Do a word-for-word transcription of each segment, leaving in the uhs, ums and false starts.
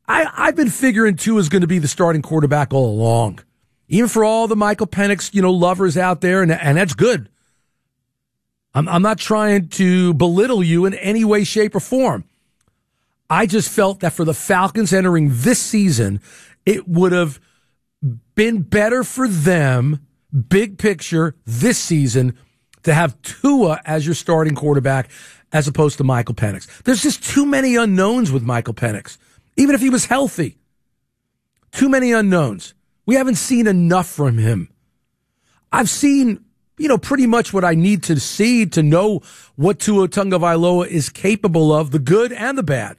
I, I've been figuring Tua is going to be the starting quarterback all along. Even for all the Michael Penix, you know, lovers out there, and, and that's good. I'm, I'm not trying to belittle you in any way, shape, or form. I just felt that for the Falcons entering this season, it would have been better for them, big picture, this season, to have Tua as your starting quarterback as opposed to Michael Penix. There's just too many unknowns with Michael Penix, even if he was healthy. Too many unknowns. We haven't seen enough from him. I've seen, you know, pretty much what I need to see to know what Tua Tagovailoa is capable of, the good and the bad.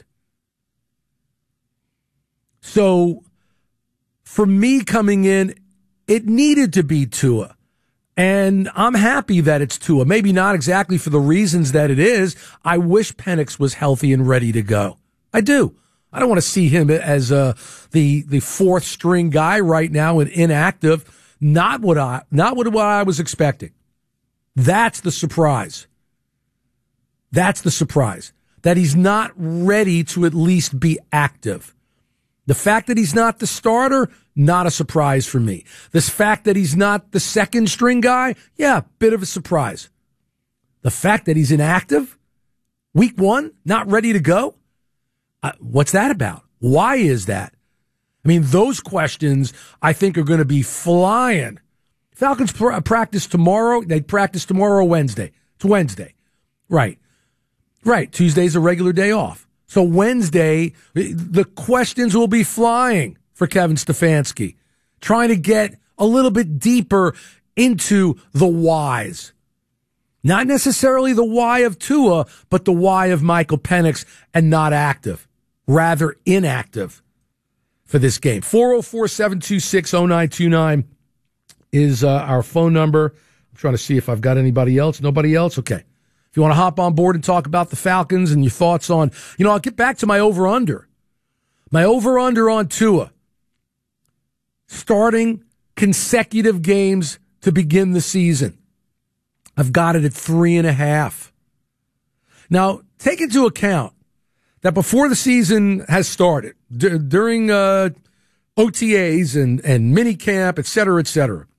So, for me coming in, it needed to be Tua. And I'm happy that it's Tua. Maybe not exactly for the reasons that it is. I wish Penix was healthy and ready to go. I do. I don't want to see him as uh, the the fourth string guy right now and inactive. Not what I not what, what I was expecting. That's the surprise. That's the surprise. That he's not ready to at least be active. The fact that he's not the starter, not a surprise for me. This fact that he's not the second string guy, yeah, bit of a surprise. The fact that he's inactive, week one, not ready to go, uh, what's that about? Why is that? I mean, those questions I think are going to be flying. Falcons pr- practice tomorrow. They practice tomorrow or Wednesday. It's Wednesday. Right. Right. Tuesday's a regular day off. So Wednesday, the questions will be flying for Kevin Stefanski, trying to get a little bit deeper into the whys. Not necessarily the why of Tua, but the why of Michael Penix and not active, rather inactive for this game. four oh four, seven two six, oh nine two nine is uh, our phone number. I'm trying to see if I've got anybody else. Nobody else? Okay. If you want to hop on board and talk about the Falcons and your thoughts on, you know, I'll get back to my over-under. My over-under on Tua. Starting consecutive games to begin the season. I've got it at three and a half. Now, take into account that before the season has started, d- during uh, O T As and, and mini camp, et cetera, et cetera,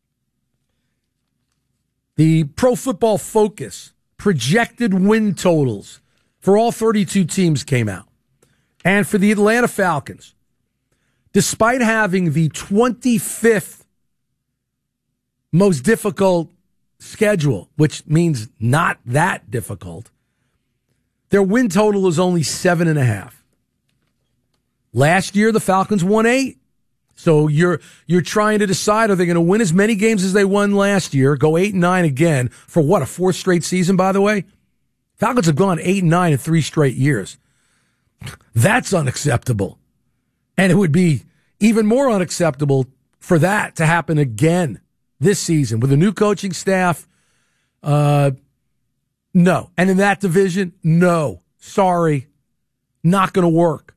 the Pro Football Focus projected win totals for all thirty-two teams came out. And for the Atlanta Falcons, despite having the twenty-fifth most difficult schedule, which means not that difficult, their win total is only seven and a half. Last year, the Falcons won eight. So you're you're trying to decide, are they going to win as many games as they won last year, go eight and nine again for what, a fourth straight season, by the way? Falcons have gone eight and nine in three straight years. That's unacceptable. And it would be even more unacceptable for that to happen again this season with a new coaching staff. Uh, no. And in that division, no. Sorry. Not going to work.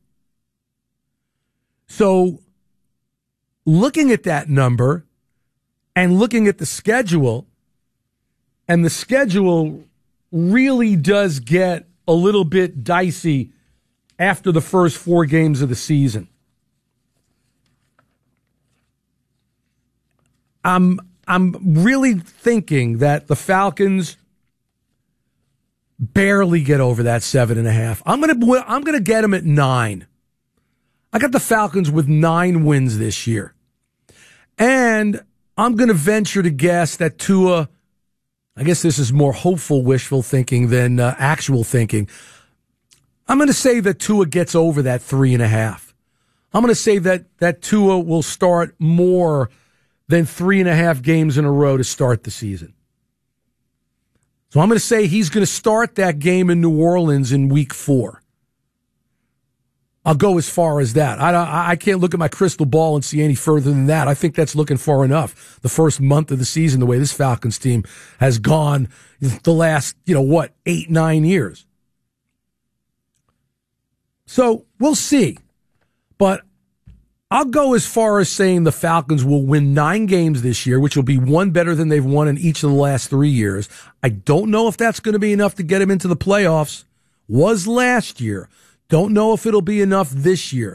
So, looking at that number and looking at the schedule, and the schedule really does get a little bit dicey after the first four games of the season. I'm I'm really thinking that the Falcons barely get over that seven and a half. I'm gonna I'm gonna get them at nine. I got the Falcons with nine wins this year. And I'm going to venture to guess that Tua, I guess this is more hopeful, wishful thinking than uh, actual thinking. I'm going to say that Tua gets over that three and a half. I'm going to say that, that Tua will start more than three and a half games in a row to start the season. So I'm going to say he's going to start that game in New Orleans in week four. I'll go as far as that. I, I can't look at my crystal ball and see any further than that. I think that's looking far enough. The first month of the season, the way this Falcons team has gone the last, you know, what, eight, nine years. So we'll see. But I'll go as far as saying the Falcons will win nine games this year, which will be one better than they've won in each of the last three years. I don't know if that's going to be enough to get them into the playoffs. Was last year. Don't know if it'll be enough this year.